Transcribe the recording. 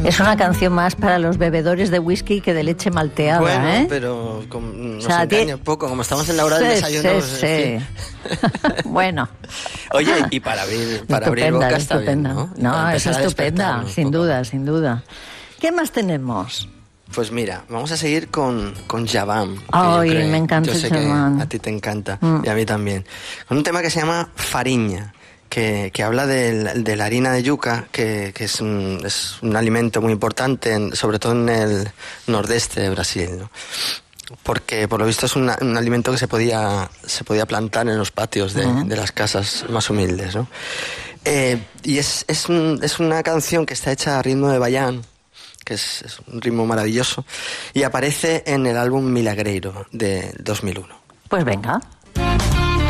Es una canción más para los bebedores de whisky que de leche malteada, bueno, pero nos engaña un poco, como estamos en la hora del desayuno. Sí. Bueno. Oye, y para abrir boca está bien, ¿no? No, es estupenda, sin duda. ¿Qué más tenemos? Pues mira, vamos a seguir con Javam. Ay, me encanta el Javam. A ti te encanta, y a mí también. Con un tema que se llama Fariña, que habla de la harina de yuca, que es un alimento muy importante, sobre todo en el nordeste de Brasil, ¿no? Porque por lo visto es un alimento que se podía plantar en los patios de las casas más humildes, ¿no? Y es una canción que está hecha a ritmo de bayán, que es un ritmo maravilloso, y aparece en el álbum Milagreiro de 2001. Pues venga.